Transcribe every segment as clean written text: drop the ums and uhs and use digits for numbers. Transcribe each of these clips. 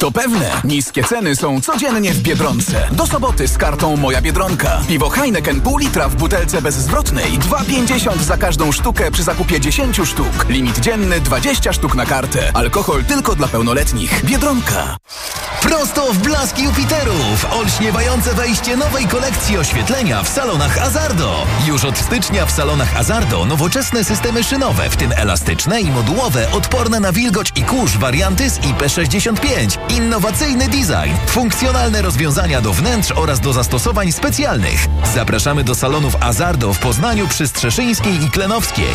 To pewne, niskie ceny są codziennie w Biedronce. Do soboty z kartą Moja Biedronka. Piwo Heineken pół litra w butelce bezzwrotnej 2,50 za każdą sztukę przy zakupie 10 sztuk. Limit dzienny 20 sztuk na kartę. Alkohol tylko dla pełnoletnich. Biedronka. Prosto w blask Jupiterów! Olśniewające wejście nowej kolekcji oświetlenia w salonach Azardo. Już od stycznia w salonach Azardo nowoczesne systemy szynowe, w tym elastyczne i modułowe, odporne na wilgoć i kurz warianty z IP65. Innowacyjny design, funkcjonalne rozwiązania do wnętrz oraz do zastosowań specjalnych. Zapraszamy do salonów Azardo w Poznaniu przy Strzeszyńskiej i Klenowskiej.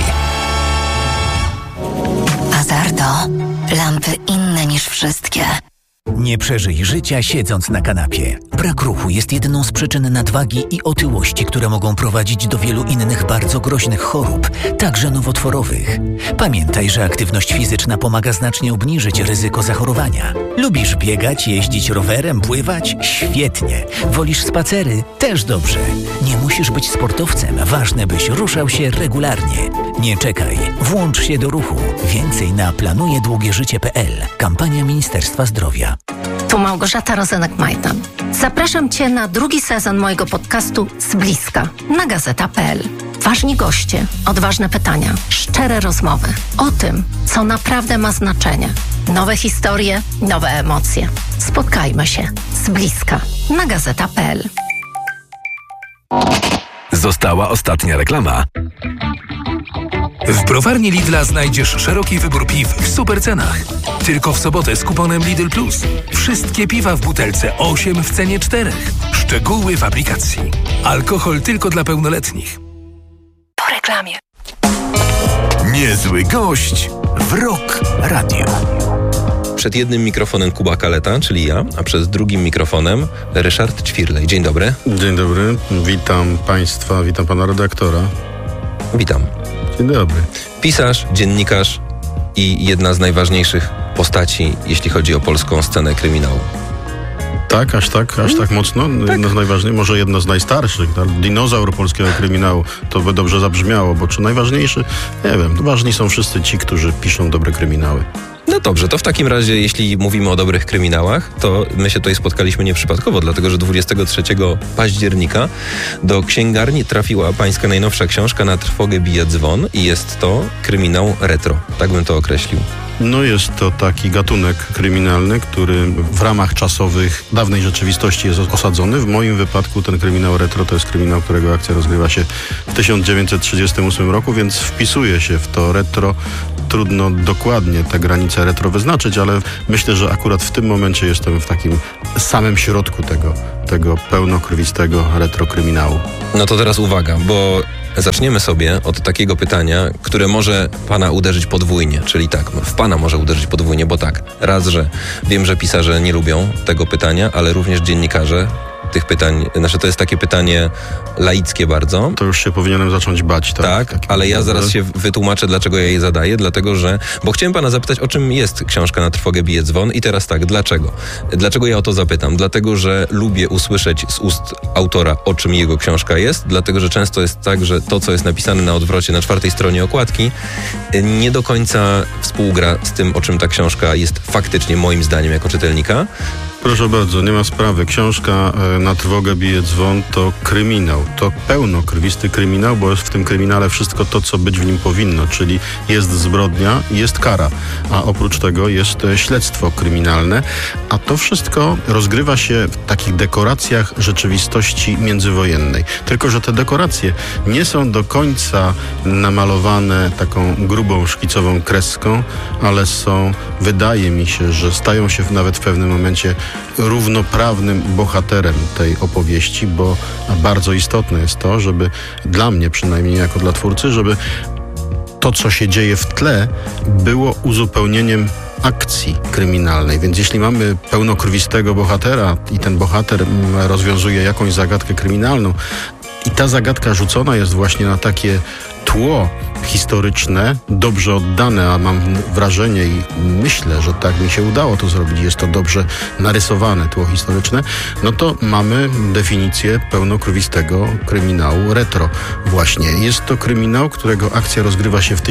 Azardo. Lampy inne niż wszystkie. Nie przeżyj życia siedząc na kanapie. Brak ruchu jest jedną z przyczyn nadwagi i otyłości, które mogą prowadzić do wielu innych bardzo groźnych chorób, także nowotworowych. Pamiętaj, że aktywność fizyczna pomaga znacznie obniżyć ryzyko zachorowania. Lubisz biegać, jeździć rowerem, pływać? Świetnie. Wolisz spacery? Też dobrze. Nie musisz być sportowcem, ważne byś ruszał się regularnie. Nie czekaj, włącz się do ruchu. Więcej na planujedługieżycie.pl. Kampania Ministerstwa Zdrowia. Tu Małgorzata Rozenek-Majdan. Zapraszam Cię na drugi sezon mojego podcastu Z bliska na gazeta.pl. Ważni goście, odważne pytania, szczere rozmowy o tym, co naprawdę ma znaczenie. Nowe historie, nowe emocje. Spotkajmy się z bliska na gazeta.pl. Została ostatnia reklama. W browarni Lidla znajdziesz szeroki wybór piw w super cenach. Tylko w sobotę z kuponem Lidl Plus. Wszystkie piwa w butelce 8 w cenie 4. Szczegóły w aplikacji. Alkohol tylko dla pełnoletnich. Po reklamie. Niezły gość w Rock Radio. Przed jednym mikrofonem Kuba Kaleta, czyli ja, a przed drugim mikrofonem Ryszard Ćwirlej. Dzień dobry. Dzień dobry. Witam Państwa, witam Pana redaktora. Witam. Dzień dobry. Pisarz, dziennikarz i jedna z najważniejszych postaci, jeśli chodzi o polską scenę kryminału. Tak, aż tak mocno? Tak. Jedno z najważniejszych, może jedno z najstarszych. Dinozaur polskiego kryminału, to by dobrze zabrzmiało, bo czy najważniejszy? Nie wiem. Ważni są wszyscy ci, którzy piszą dobre kryminały. No dobrze, to w takim razie, jeśli mówimy o dobrych kryminałach, to my się tutaj spotkaliśmy nieprzypadkowo, dlatego że 23 października do księgarni trafiła pańska najnowsza książka Na trwogę bije dzwon i jest to kryminał retro. Tak bym to określił. No jest to taki gatunek kryminalny, który w ramach czasowych dawnej rzeczywistości jest osadzony. W moim wypadku ten kryminał retro to jest kryminał, którego akcja rozgrywa się w 1938 roku, więc wpisuje się w to retro. Trudno dokładnie te granice retro wyznaczyć, ale myślę, że akurat w tym momencie jestem w takim samym środku tego pełnokrwistego retro kryminału. No to teraz uwaga, bo zaczniemy sobie od takiego pytania, które może pana uderzyć podwójnie, czyli tak, w pana może uderzyć podwójnie, bo tak, raz, że wiem, że pisarze nie lubią tego pytania, ale również dziennikarze tych pytań, znaczy to jest takie pytanie laickie bardzo. To już się powinienem zacząć bać, tak? Tak, ale ja zaraz się wytłumaczę, dlaczego ja je zadaję, dlatego że, bo chciałem pana zapytać, o czym jest książka Na trwogę bije dzwon i teraz tak, dlaczego? Dlaczego ja o to zapytam? Dlatego, że lubię usłyszeć z ust autora, o czym jego książka jest, dlatego, że często jest tak, że to, co jest napisane na odwrocie, na 4. stronie okładki, nie do końca współgra z tym, o czym ta książka jest faktycznie, moim zdaniem, jako czytelnika. Proszę bardzo, nie ma sprawy. Książka Na trwogę bije dzwon to kryminał. To pełnokrwisty kryminał, bo jest w tym kryminale wszystko to, co być w nim powinno, czyli jest zbrodnia i jest kara, a oprócz tego jest śledztwo kryminalne, a to wszystko rozgrywa się w takich dekoracjach rzeczywistości międzywojennej. Tylko że te dekoracje nie są do końca namalowane taką grubą, szkicową kreską, ale są, wydaje mi się, że stają się nawet w pewnym momencie równoprawnym bohaterem tej opowieści, bo bardzo istotne jest to, żeby dla mnie przynajmniej jako dla twórcy, żeby to, co się dzieje w tle, było uzupełnieniem akcji kryminalnej. Więc jeśli mamy pełnokrwistego bohatera i ten bohater rozwiązuje jakąś zagadkę kryminalną i ta zagadka rzucona jest właśnie na takie tło historyczne, dobrze oddane, a mam wrażenie i myślę, że tak mi się udało to zrobić, jest to dobrze narysowane tło historyczne, no to mamy definicję pełnokrwistego kryminału retro właśnie. Jest to kryminał, którego akcja rozgrywa się w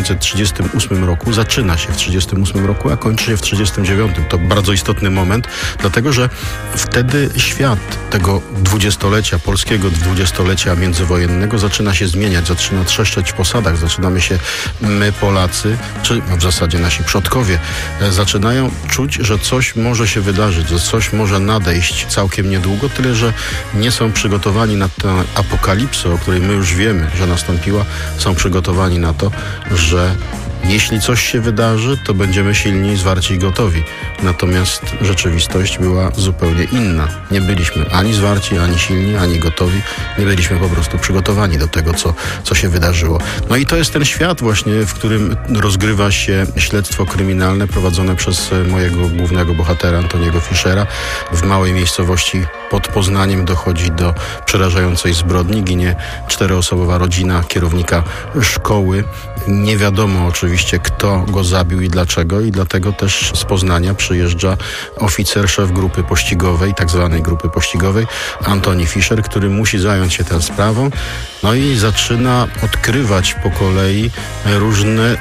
1938 roku, zaczyna się w 1938 roku, a kończy się w 1939. To bardzo istotny moment, dlatego że wtedy świat tego dwudziestolecia, polskiego dwudziestolecia międzywojennego zaczyna się zmieniać, zaczyna trzeszczeć po sadach, zaczynamy się my Polacy, czy w zasadzie nasi przodkowie, zaczynają czuć, że coś może się wydarzyć, że coś może nadejść całkiem niedługo, tyle że nie są przygotowani na tę apokalipsę, o której my już wiemy, że nastąpiła, są przygotowani na to, że jeśli coś się wydarzy, to będziemy silni, zwarci i gotowi. Natomiast rzeczywistość była zupełnie inna. Nie byliśmy ani zwarci, ani silni, ani gotowi. Nie byliśmy po prostu przygotowani do tego, co się wydarzyło. No i to jest ten świat właśnie, w którym rozgrywa się śledztwo kryminalne prowadzone przez mojego głównego bohatera, Antoniego Fischera. W małej miejscowości pod Poznaniem dochodzi do przerażającej zbrodni. Ginie 4-osobowa rodzina kierownika szkoły. Nie wiadomo oczywiście, kto go zabił i dlaczego, i dlatego też z Poznania przyjeżdża oficer, szef grupy pościgowej, tak zwanej grupy pościgowej, Antoni Fischer, który musi zająć się tą sprawą, no i zaczyna odkrywać po kolei różne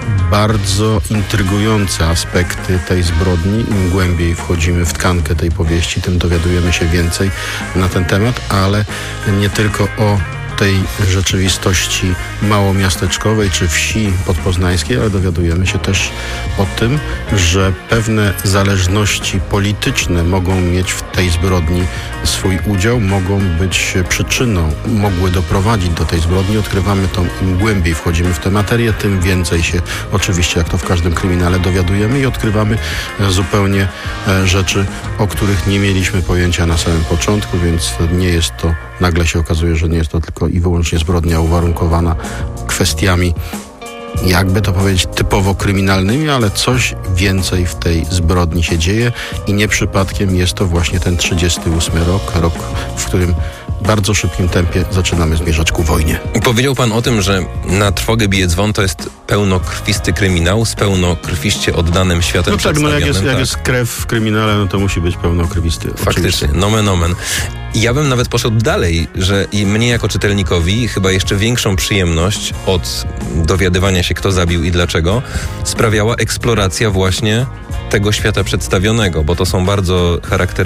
bardzo intrygujące aspekty tej zbrodni. Im głębiej wchodzimy w tkankę tej powieści, tym dowiadujemy się więcej na ten temat, ale nie tylko o tej rzeczywistości małomiasteczkowej czy wsi podpoznańskiej, ale dowiadujemy się też o tym, że pewne zależności polityczne mogą mieć w tej zbrodni swój udział, mogą być przyczyną, mogły doprowadzić do tej zbrodni. Odkrywamy to, im głębiej wchodzimy w tę materię, tym więcej się oczywiście, jak to w każdym kryminale, dowiadujemy i odkrywamy zupełnie rzeczy, o których nie mieliśmy pojęcia na samym początku, więc nie jest to, nagle się okazuje, że nie jest to tylko i wyłącznie zbrodnia uwarunkowana kwestiami, jakby to powiedzieć, typowo kryminalnymi, ale coś więcej w tej zbrodni się dzieje i nie przypadkiem jest to właśnie ten 38 rok, w którym w bardzo szybkim tempie zaczynamy zmierzać ku wojnie. Powiedział pan o tym, że Na trwogę bije dzwon to jest pełnokrwisty kryminał z pełnokrwiście oddanym światem przedstawionym. Jak jest krew w kryminale, no to musi być pełnokrwisty. Faktycznie, nomen omen. Ja bym nawet poszedł dalej, że i mnie jako czytelnikowi chyba jeszcze większą przyjemność od dowiadywania się, kto zabił i dlaczego, sprawiała eksploracja właśnie tego świata przedstawionego, bo to są bardzo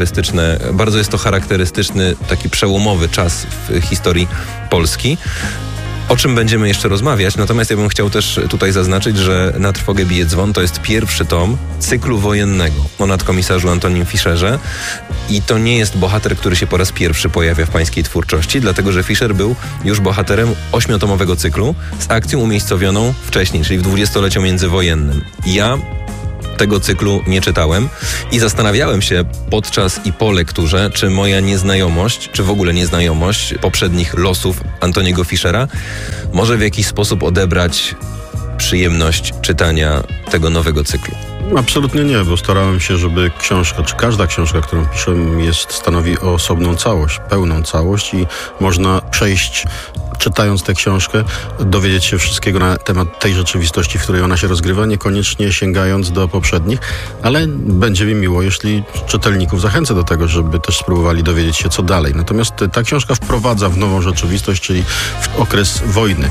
jest to charakterystyczny, taki przełomowy czas w historii Polski, o czym będziemy jeszcze rozmawiać. Natomiast ja bym chciał też tutaj zaznaczyć, że Na trwogę bije dzwon to jest pierwszy tom cyklu wojennego o nadkomisarzu Antonim Fischerze i to nie jest bohater, który się po raz pierwszy pojawia w pańskiej twórczości, dlatego że Fischer był już bohaterem 8-tomowego cyklu z akcją umiejscowioną wcześniej, czyli w dwudziestoleciu międzywojennym. Ja tego cyklu nie czytałem i zastanawiałem się podczas i po lekturze, czy moja nieznajomość, czy w ogóle nieznajomość poprzednich losów Antoniego Fischera może w jakiś sposób odebrać przyjemność czytania tego nowego cyklu. Absolutnie nie, bo starałem się, żeby książka, czy każda książka, którą piszę, stanowi osobną całość, pełną całość i można przejść, czytając tę książkę, dowiedzieć się wszystkiego na temat tej rzeczywistości, w której ona się rozgrywa, niekoniecznie sięgając do poprzednich, ale będzie mi miło, jeśli czytelników zachęcę do tego, żeby też spróbowali dowiedzieć się, co dalej. Natomiast ta książka wprowadza w nową rzeczywistość, czyli w okres wojny.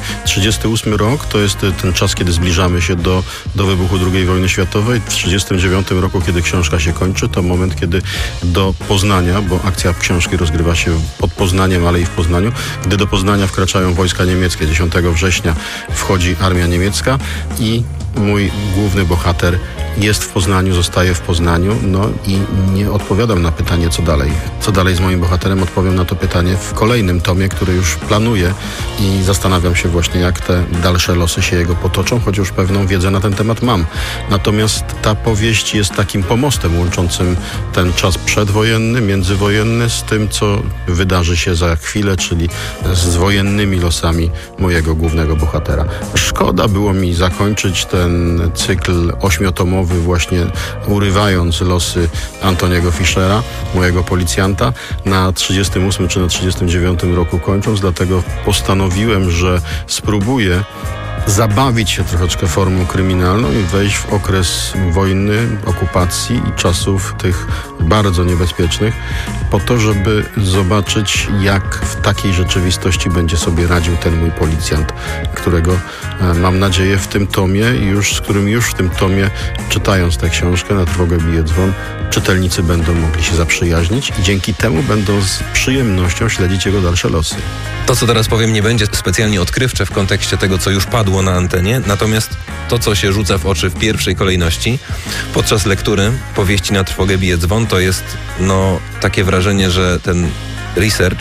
38 rok to jest ten czas, kiedy zbliżamy się do wybuchu II wojny światowej. W 1939 roku, kiedy książka się kończy, to moment, kiedy do Poznania, bo akcja książki rozgrywa się pod Poznaniem, ale i w Poznaniu, gdy do Poznania wkraczają wojska niemieckie. 10 września wchodzi armia niemiecka i mój główny bohater jest w Poznaniu, zostaje w Poznaniu, no i nie odpowiadam na pytanie, co dalej. Co dalej z moim bohaterem? Odpowiem na to pytanie w kolejnym tomie, który już planuję i zastanawiam się właśnie, jak te dalsze losy się jego potoczą, choć już pewną wiedzę na ten temat mam. Natomiast ta powieść jest takim pomostem łączącym ten czas przedwojenny, międzywojenny z tym, co wydarzy się za chwilę, czyli z wojennymi losami mojego głównego bohatera. Szkoda było mi zakończyć ten cykl 8-tomowy właśnie urywając losy Antoniego Fischera, mojego policjanta, na 38 czy na 39 roku kończąc, dlatego postanowiłem, że spróbuję zabawić się troszeczkę formą kryminalną i wejść w okres wojny, okupacji i czasów tych bardzo niebezpiecznych, po to, żeby zobaczyć, jak w takiej rzeczywistości będzie sobie radził ten mój policjant, którego mam nadzieję z którym już w tym tomie, czytając tę książkę Na trwogę bije dzwon, czytelnicy będą mogli się zaprzyjaźnić i dzięki temu będą z przyjemnością śledzić jego dalsze losy. To, co teraz powiem, nie będzie specjalnie odkrywcze w kontekście tego, co już padło na antenie, natomiast to, co się rzuca w oczy w pierwszej kolejności podczas lektury powieści Na trwogę bije dzwon, to jest takie wrażenie, że ten research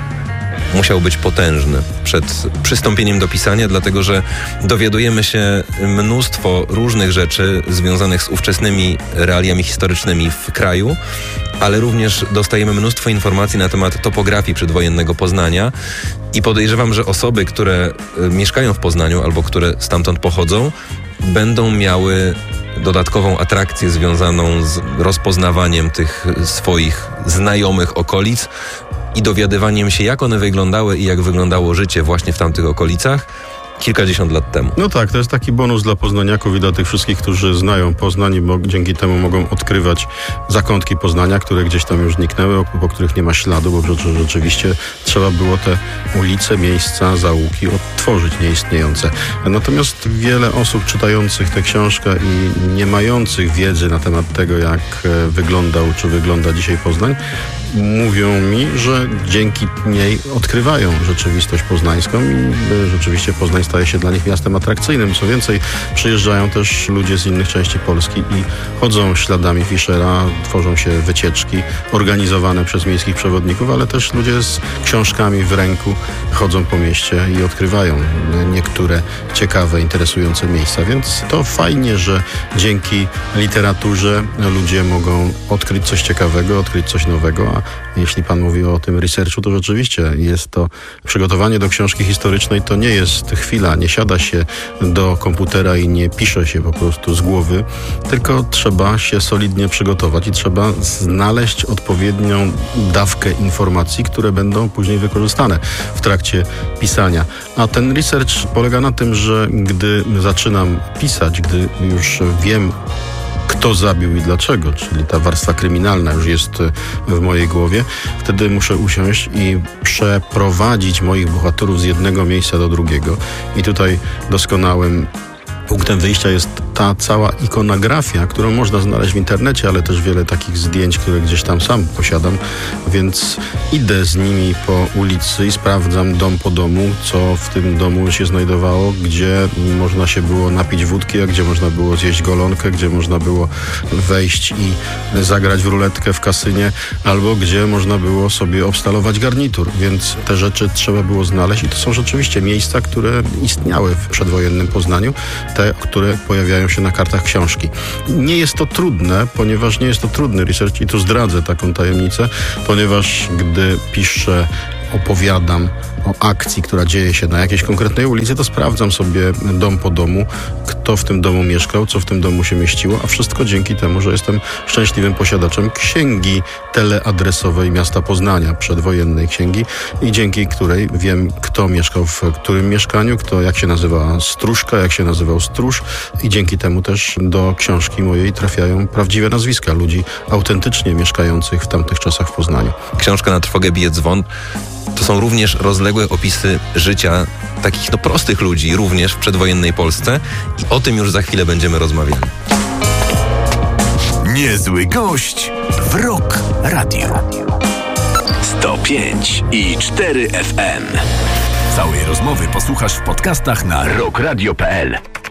musiał być potężny przed przystąpieniem do pisania, dlatego że dowiadujemy się mnóstwo różnych rzeczy związanych z ówczesnymi realiami historycznymi w kraju, ale również dostajemy mnóstwo informacji na temat topografii przedwojennego Poznania i podejrzewam, że osoby, które mieszkają w Poznaniu albo które stamtąd pochodzą, będą miały dodatkową atrakcję związaną z rozpoznawaniem tych swoich znajomych okolic i dowiadywaniem się, jak one wyglądały i jak wyglądało życie właśnie w tamtych okolicach kilkadziesiąt lat temu. No tak, to jest taki bonus dla poznaniaków i dla tych wszystkich, którzy znają Poznań, bo dzięki temu mogą odkrywać zakątki Poznania, które gdzieś tam już zniknęły, po których nie ma śladu, bo rzeczywiście trzeba było te ulice, miejsca, zaułki odtworzyć nieistniejące. Natomiast wiele osób czytających tę książkę i nie mających wiedzy na temat tego, jak wyglądał czy wygląda dzisiaj Poznań, mówią mi, że dzięki niej odkrywają rzeczywistość poznańską i rzeczywiście Poznań staje się dla nich miastem atrakcyjnym. Co więcej, przyjeżdżają też ludzie z innych części Polski i chodzą śladami Fischera, tworzą się wycieczki organizowane przez miejskich przewodników, ale też ludzie z książkami w ręku chodzą po mieście i odkrywają niektóre ciekawe, interesujące miejsca. Więc to fajnie, że dzięki literaturze ludzie mogą odkryć coś ciekawego, odkryć coś nowego, a jeśli pan mówi o tym researchu, to rzeczywiście jest to przygotowanie do książki historycznej, to nie jest chwila, nie siada się do komputera i nie pisze się po prostu z głowy, tylko trzeba się solidnie przygotować i trzeba znaleźć odpowiednią dawkę informacji, które będą później wykorzystane w trakcie pisania. A ten research polega na tym, że gdy zaczynam pisać, gdy już wiem, kto zabił i dlaczego, czyli ta warstwa kryminalna już jest w mojej głowie, wtedy muszę usiąść i przeprowadzić moich bohaterów z jednego miejsca do drugiego. I tutaj doskonałym punktem wyjścia jest ta cała ikonografia, którą można znaleźć w internecie, ale też wiele takich zdjęć, które gdzieś tam sam posiadam, więc idę z nimi po ulicy i sprawdzam dom po domu, co w tym domu się znajdowało, gdzie można się było napić wódki, a gdzie można było zjeść golonkę, gdzie można było wejść i zagrać w ruletkę w kasynie, albo gdzie można było sobie obstalować garnitur, więc te rzeczy trzeba było znaleźć i to są rzeczywiście miejsca, które istniały w przedwojennym Poznaniu, te, które pojawiają się na kartach książki. Nie jest to trudne, ponieważ nie jest to trudny research i tu zdradzę taką tajemnicę, ponieważ gdy piszę, opowiadam o akcji, która dzieje się na jakiejś konkretnej ulicy, to sprawdzam sobie dom po domu, kto w tym domu mieszkał, co w tym domu się mieściło, a wszystko dzięki temu, że jestem szczęśliwym posiadaczem księgi teleadresowej miasta Poznania, przedwojennej księgi i dzięki której wiem, kto mieszkał w którym mieszkaniu, jak się nazywa stróżka, jak się nazywał stróż i dzięki temu też do książki mojej trafiają prawdziwe nazwiska ludzi autentycznie mieszkających w tamtych czasach w Poznaniu. Książka Na trwogę bije dzwon to są również rozległe opisy życia takich prostych ludzi, również w przedwojennej Polsce i o tym już za chwilę będziemy rozmawiali. Niezły gość w Rock Radio 105,4 FM. Całej rozmowy posłuchasz w podcastach na rockradio.pl.